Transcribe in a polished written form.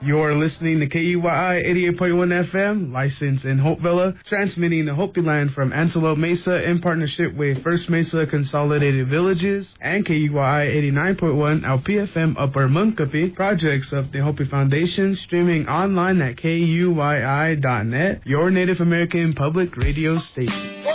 You're listening to KUYI 88.1 FM, licensed in Hopevilla, transmitting to Hopi Land from Antelope Mesa in partnership with First Mesa Consolidated Villages and KUYI 89.1 LPFM Upper Munkapi, projects of the Hopi Foundation, streaming online at KUYI.net, your Native American public radio station.